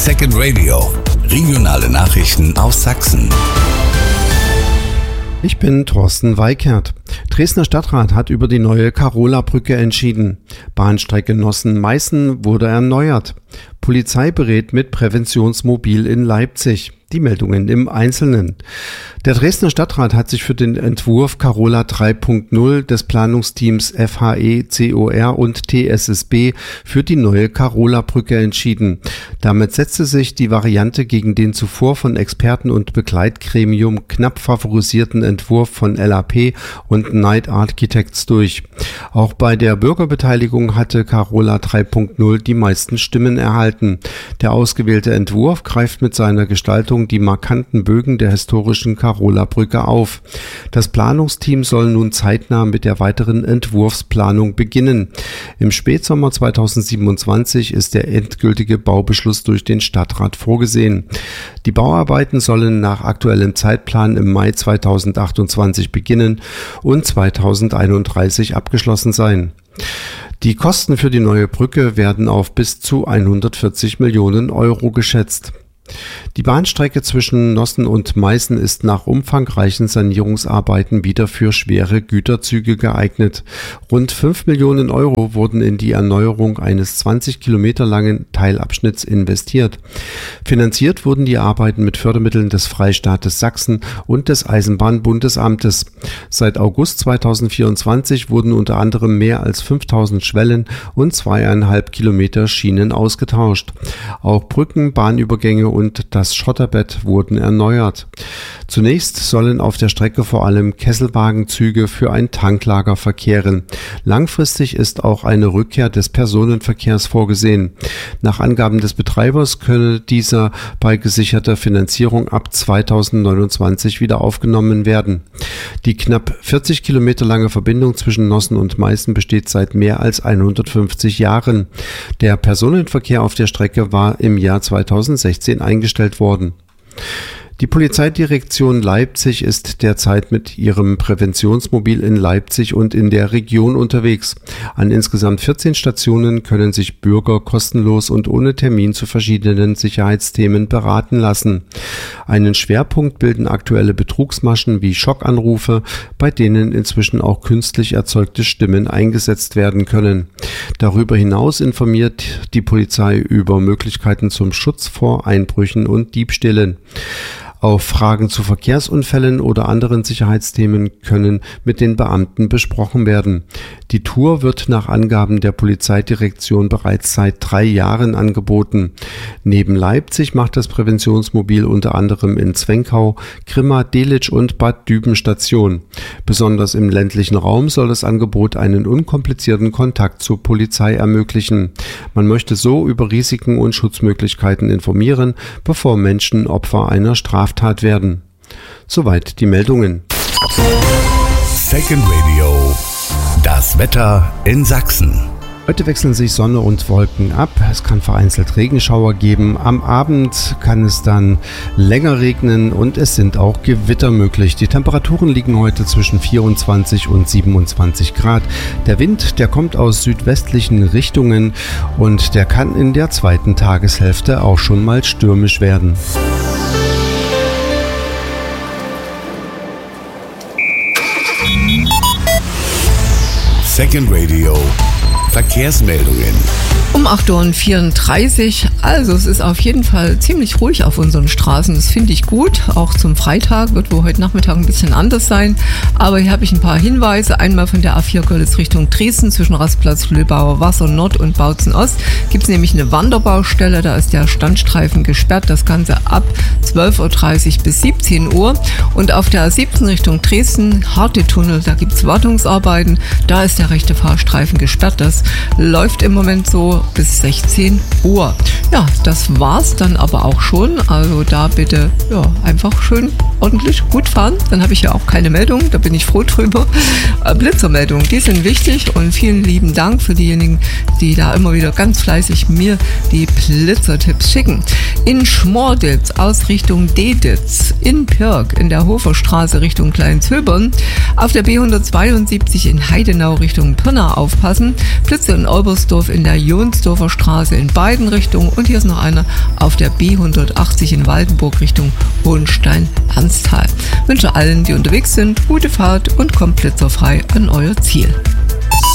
Second Radio. Regionale Nachrichten aus Sachsen. Ich bin Thorsten Weikert. Dresdner Stadtrat hat über die neue Karola-Brücke entschieden. Bahnstrecke Nossen-Meißen wurde erneuert. Polizei berät mit Präventionsmobil in Leipzig. Die Meldungen im Einzelnen. Der Dresdner Stadtrat hat sich für den Entwurf Karola 3.0 des Planungsteams FHE, COR und TSSB für die neue Karola-Brücke entschieden. Damit setzte sich die Variante gegen den zuvor von Experten und Begleitgremium knapp favorisierten Entwurf von LAP und Knight Architects durch. Auch bei der Bürgerbeteiligung hatte Karola 3.0 die meisten Stimmen erhalten. Der ausgewählte Entwurf greift mit seiner Gestaltung die markanten Bögen der historischen Karola-Brücke auf. Das Planungsteam soll nun zeitnah mit der weiteren Entwurfsplanung beginnen. Im Spätsommer 2027 ist der endgültige Baubeschluss durch den Stadtrat vorgesehen. Die Bauarbeiten sollen nach aktuellem Zeitplan im Mai 2028 beginnen und 2031 abgeschlossen sein. Die Kosten für die neue Brücke werden auf bis zu 140 Millionen Euro geschätzt. Die Bahnstrecke zwischen Nossen und Meißen ist nach umfangreichen Sanierungsarbeiten wieder für schwere Güterzüge geeignet. Rund 5 Millionen Euro wurden in die Erneuerung eines 20 Kilometer langen Teilabschnitts investiert. Finanziert wurden die Arbeiten mit Fördermitteln des Freistaates Sachsen und des Eisenbahnbundesamtes. Seit August 2024 wurden unter anderem mehr als 5000 Schwellen und 2,5 Kilometer Schienen ausgetauscht. Auch Brücken, Bahnübergänge und das Schotterbett wurden erneuert. Zunächst sollen auf der Strecke vor allem Kesselwagenzüge für ein Tanklager verkehren. Langfristig ist auch eine Rückkehr des Personenverkehrs vorgesehen. Nach Angaben des Betreibers könne dieser bei gesicherter Finanzierung ab 2029 wieder aufgenommen werden. Die knapp 40 Kilometer lange Verbindung zwischen Nossen und Meißen besteht seit mehr als 150 Jahren. Der Personenverkehr auf der Strecke war im Jahr 2016 eingestellt worden. Die Polizeidirektion Leipzig ist derzeit mit ihrem Präventionsmobil in Leipzig und in der Region unterwegs. An insgesamt 14 Stationen können sich Bürger kostenlos und ohne Termin zu verschiedenen Sicherheitsthemen beraten lassen. Einen Schwerpunkt bilden aktuelle Betrugsmaschen wie Schockanrufe, bei denen inzwischen auch künstlich erzeugte Stimmen eingesetzt werden können. Darüber hinaus informiert die Polizei über Möglichkeiten zum Schutz vor Einbrüchen und Diebstählen. Auch Fragen zu Verkehrsunfällen oder anderen Sicherheitsthemen können mit den Beamten besprochen werden. Die Tour wird nach Angaben der Polizeidirektion bereits seit 3 Jahren angeboten. Neben Leipzig macht das Präventionsmobil unter anderem in Zwenkau, Grimma, Delitzsch und Bad Düben Station. Besonders im ländlichen Raum soll das Angebot einen unkomplizierten Kontakt zur Polizei ermöglichen. Man möchte so über Risiken und Schutzmöglichkeiten informieren, bevor Menschen Opfer einer Straftat werden. Soweit die Meldungen. Second Radio. Das Wetter in Sachsen. Heute wechseln sich Sonne und Wolken ab. Es kann vereinzelt Regenschauer geben. Am Abend kann es dann länger regnen und es sind auch Gewitter möglich. Die Temperaturen liegen heute zwischen 24 und 27 Grad. Der Wind, der kommt aus südwestlichen Richtungen und der kann in der zweiten Tageshälfte auch schon mal stürmisch werden. Second Radio. Verkehrsmeldungen. Um 8.34 Uhr, also es ist auf jeden Fall ziemlich ruhig auf unseren Straßen, das finde ich gut, auch zum Freitag, wird wohl heute Nachmittag ein bisschen anders sein, aber hier habe ich ein paar Hinweise, einmal von der A4 Görlitz Richtung Dresden zwischen Rastplatz Lübauer Wasser Nord und Bautzen Ost gibt es nämlich eine Wanderbaustelle, da ist der Standstreifen gesperrt, das Ganze ab 12.30 Uhr bis 17 Uhr und auf der A17 Richtung Dresden, Harte-Tunnel, da gibt es Wartungsarbeiten, da ist der rechte Fahrstreifen gesperrt, das läuft im Moment so bis 16 Uhr. Ja, das war's dann aber auch schon. Also da bitte einfach schön ordentlich gut fahren. Dann habe ich ja auch keine Meldung, da bin ich froh drüber. Blitzermeldungen, die sind wichtig und vielen lieben Dank für diejenigen, die da immer wieder ganz fleißig mir die Blitzertipps schicken. In Schmorditz aus Richtung Deditz, in Pirk in der Hoferstraße Richtung Kleinzöbern, auf der B172 in Heidenau Richtung Pirna aufpassen, Blitze in Obersdorf in der Jonsdorfer Straße in beiden Richtungen und hier ist noch einer auf der B180 in Waldenburg Richtung Hohenstein-Ernsthal. Ich wünsche allen, die unterwegs sind, gute Fahrt und kommt blitzerfrei an euer Ziel.